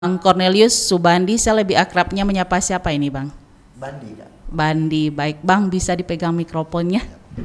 Bang Cornelius Subandi, saya lebih akrabnya menyapa siapa ini Bang? Bandi, Kak. Bandi, baik Bang, bisa dipegang mikrofonnya?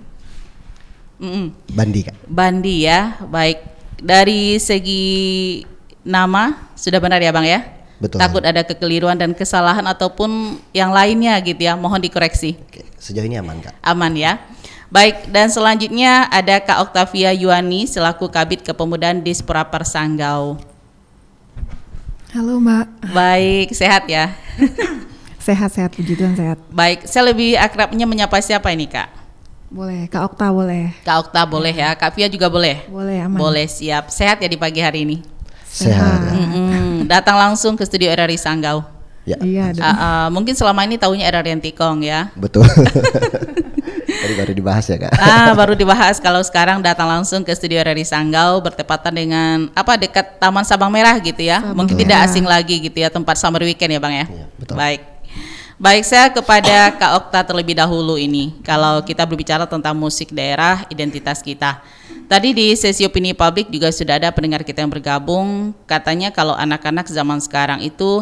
Bandi, Kak. Bandi ya, baik. Dari segi nama sudah benar ya Bang ya? Betul. Takut ada kekeliruan dan kesalahan ataupun yang lainnya gitu ya, mohon dikoreksi. Oke, sejauh ini aman, Kak. Aman ya. Baik, dan selanjutnya ada Kak Oktavia Yuani selaku Kabid Kepemudaan Dispora Persanggau. Halo Mbak. Baik, sehat ya? Sehat-sehat, puji Tuhan sehat. Baik, saya lebih akrabnya menyapa siapa ini Kak? Boleh, Kak Okta boleh. Kak Okta boleh ya, Kak Fia juga boleh? Boleh, aman. Boleh, siap. Sehat ya di pagi hari ini? Sehat. Datang langsung ke studio RRI Sanggau. Ya. Iya dong. Mungkin selama ini taunya RRI Antikong ya? Betul. Tadi baru dibahas ya, Kak. Baru dibahas. Kalau sekarang datang langsung ke studio RRI Sanggau bertepatan dengan dekat Taman Sabang Merah gitu ya. Mungkin tidak asing lagi gitu ya, tempat summer weekend ya Bang ya. Iya, betul. Baik, saya kepada Kak Okta terlebih dahulu ini. Kalau kita berbicara tentang musik daerah, identitas kita. Tadi di sesi opini publik juga sudah ada pendengar kita yang bergabung. Katanya kalau anak-anak zaman sekarang itu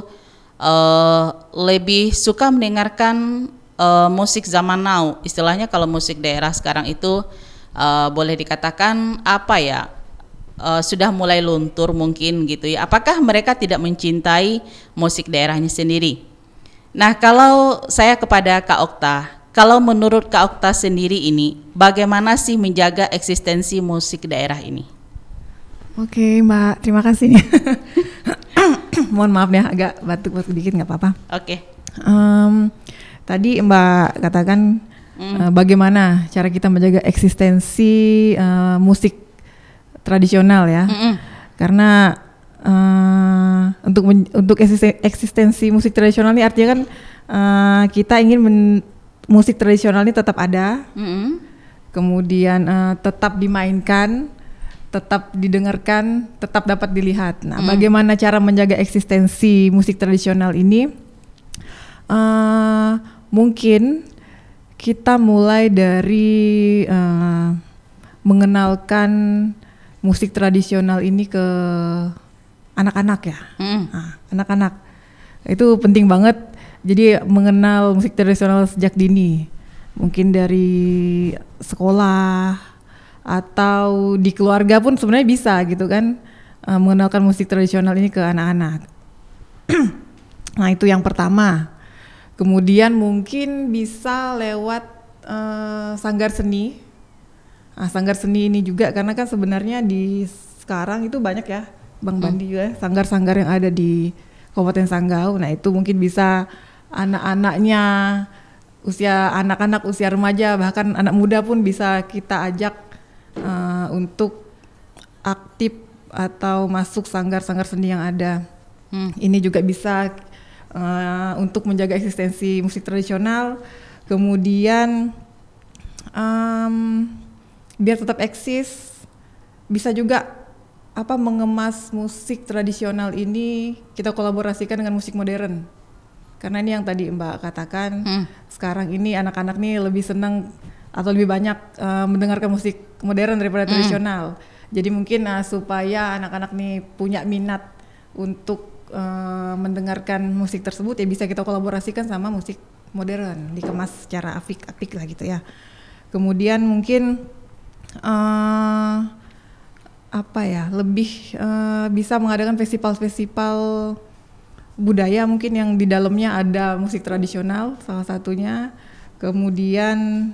lebih suka mendengarkan musik zaman now. Istilahnya kalau musik daerah sekarang itu boleh dikatakan sudah mulai luntur mungkin gitu ya. Apakah mereka tidak mencintai musik daerahnya sendiri? Nah, kalau saya kepada Kak Okta, kalau menurut Kak Okta sendiri ini, bagaimana sih menjaga eksistensi musik daerah ini? Oke Mbak, terima kasih nih. Mohon maaf ya, agak batuk-batuk dikit, nggak apa-apa. Oke. Tadi Mbak katakan bagaimana cara kita menjaga eksistensi musik tradisional ya. Karena untuk eksistensi musik tradisional ini artinya kan kita ingin musik tradisional ini tetap ada, kemudian tetap dimainkan, tetap didengarkan, tetap dapat dilihat. Nah, bagaimana cara menjaga eksistensi musik tradisional ini? Mungkin kita mulai dari mengenalkan musik tradisional ini ke anak-anak ya. Nah, anak-anak itu penting banget. Jadi mengenal musik tradisional sejak dini. Mungkin dari sekolah atau di keluarga pun sebenarnya bisa gitu kan, mengenalkan musik tradisional ini ke anak-anak. Nah, itu yang pertama. Kemudian mungkin bisa lewat sanggar seni. Nah, sanggar seni ini juga karena kan sebenarnya di sekarang itu banyak ya, Bang Bandi juga, sanggar-sanggar yang ada di Kabupaten Sanggau. Nah, itu mungkin bisa anak-anaknya, anak-anak usia remaja, bahkan anak muda pun bisa kita ajak untuk aktif atau masuk sanggar-sanggar seni yang ada. Ini juga bisa untuk menjaga eksistensi musik tradisional. Kemudian biar tetap eksis, bisa juga mengemas musik tradisional ini kita kolaborasikan dengan musik modern. Karena ini yang tadi Mbak katakan, sekarang ini anak-anak nih lebih senang atau lebih banyak mendengarkan musik modern daripada tradisional. Jadi mungkin supaya anak-anak nih punya minat untuk mendengarkan musik tersebut, ya bisa kita kolaborasikan sama musik modern, dikemas secara apik-apik lah gitu ya. Kemudian mungkin lebih bisa mengadakan festival-festival budaya mungkin yang di dalamnya ada musik tradisional salah satunya. Kemudian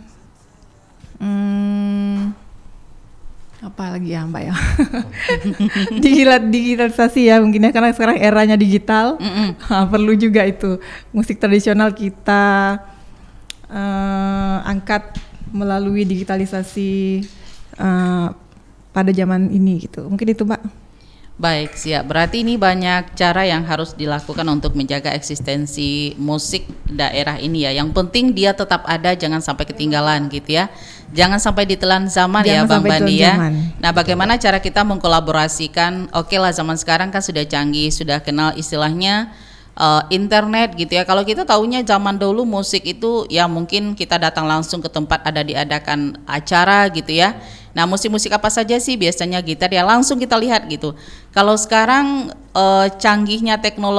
apa lagi ya Mbak ya? Digitalisasi ya mungkin ya, karena sekarang eranya digital. Perlu juga itu musik tradisional kita angkat melalui digitalisasi pada zaman ini gitu. Mungkin itu Mbak. Baik, siap. Berarti ini banyak cara yang harus dilakukan untuk menjaga eksistensi musik daerah ini ya. Yang penting dia tetap ada, jangan sampai ketinggalan gitu ya. Jangan sampai ditelan zaman ya Bang Bandi ya. Nah, bagaimana cara kita mengkolaborasikan? Oke lah, zaman sekarang kan sudah canggih, sudah kenal istilahnya internet gitu ya. Kalau kita taunya zaman dulu musik itu ya mungkin kita datang langsung ke tempat diadakan acara gitu ya. Nah, musik-musik apa saja sih biasanya gitar ya langsung kita lihat gitu. Kalau sekarang canggihnya teknologi